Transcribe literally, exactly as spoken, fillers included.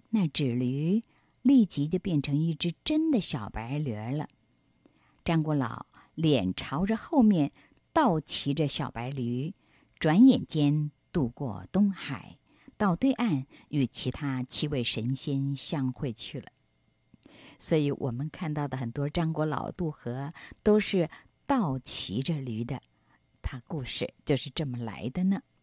那纸驴立即就变成一只真的小白驴了。张果老脸朝着后面倒骑着小白驴，转眼间渡过东海，到对岸与其他七位神仙相会去了。所以我们看到的很多张果老渡河都是倒骑着驴的，他故事就是这么来的呢。